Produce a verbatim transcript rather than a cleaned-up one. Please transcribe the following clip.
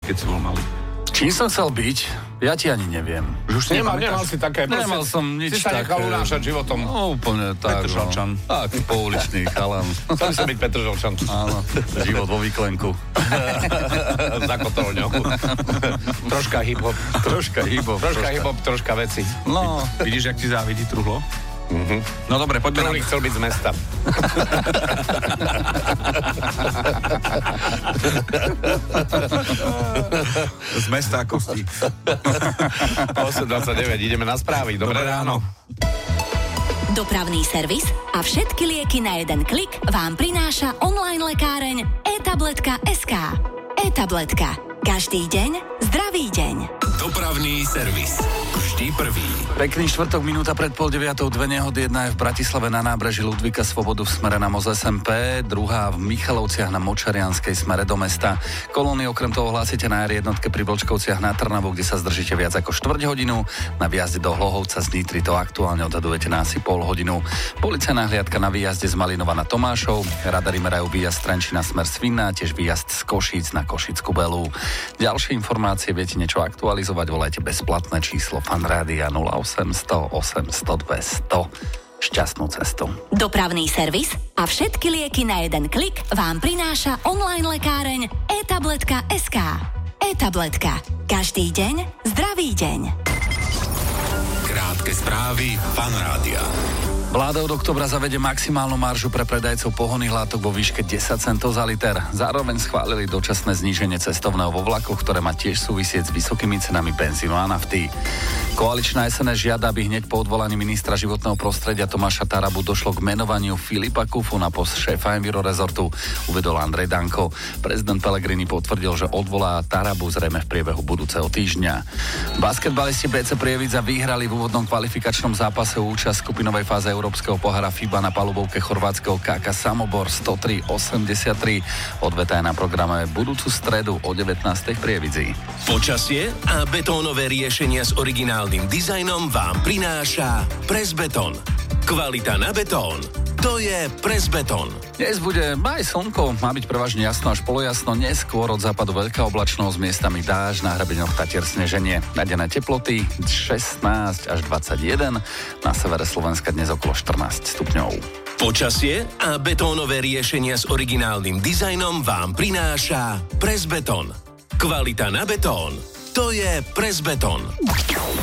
keď si bol malý? Čím som chcel byť? Ja ti ani neviem. Už si nemal, nemal si také... Nemal som nič také. Si sa nechal unášať životom. No, úplne tak. Petržalčan. No. Tak, pouličný chalan. Chcel sa byť Petržalčan. Áno, život vo výklenku. Za kotolňou. Troška hip-hop. Troška hip-hop. Troška hip-hop, troška veci. No. Vidíš, jak ti závidí Truhlo? Uh-huh. No dobre, poďme Truhlik na... chcel byť z mesta. Z mesta kostí. osem dvadsaťdeväť, ideme na správy. Dobré ráno. Dopravný servis a všetky lieky na jeden klik vám prináša online lekáreň e-tabletka bodka es ká. E-tabletka. Každý deň zdravý deň. Dopravný servis. Vždy prvý. Pekný štvrtok, minúta pred pol deviatou, dve nehody, jedna je v Bratislave na nábreží Ludvíka Svobodu v smere na Moz es em pé, druhá v Michalovciach na Močarianskej smere do mesta. Kolóny okrem toho hlásite na er jednotke pri Vlčkovciach na Trnavu, kde sa zdržíte viac ako štvrť hodinu. Na výjazde do Hlohovca z Nitry to aktuálne odhadujete na asi pol hodinu. Policajná hliadka na výjazde z Malinova na Tomášov, radary merajú výjazd z Trenčína smer Svinná, tiež výjazd z Košíc na Košickú Belú. Ďalšie informácie, viete niečo aktualizovať, volajte bezplatné číslo Fanrádia nula osemsto osemsto dvesto. Šťastnú cestu. Dopravný servis a všetky lieky na jeden klik vám prináša online lekáreň e-tabletka bodka es ká. E-tabletka. Každý deň zdravý deň. Krátke správy Fanrádia. Vláda od októbra zavede maximálnu maržu pre predajcov pohonných látok vo výške desať centov za liter. Zároveň schválili dočasné zníženie cestovného vo vlakoch, ktoré má tiež súvisieť s vysokými cenami benzínu a nafty. Koaličná es en es žiada, aby hneď po odvolaní ministra životného prostredia Tomáša Tarabu došlo k menovaniu Filipa Kufu na post šéfa Envirorezortu, uvedol Andrej Danko. Prezident Pellegrini potvrdil, že odvolá Tarabu zrejme v priebehu budúceho týždňa. Basketbalisti bé cé Prievidza vyhrali v úvodnom kvalifikačnom zápase o účasť skupinovej fáze Európskeho pohára FIBA na palubovke chorvátskeho ká ká Samobor sto tri osemdesiattri. Odveta je na programe budúcu stredu o devätnástej v Prievidzi. Počasie a betónové riešenia s originálnym dizajnom vám prináša Presbeton. Kvalita na betón. To je Presbeton. Dnes bude aj slnko, má byť prevažne jasno až polojasno, neskôr od západu veľká oblačnosť, miestami dážď, na hrebeňoch Tatier sneženie. Nadené teploty šestnásť až dvadsaťjeden, na severe Slovenska dnes okolo štrnásť stupňov. Počasie a betónové riešenia s originálnym dizajnom vám prináša Presbeton. Kvalita na betón. To je Presbeton.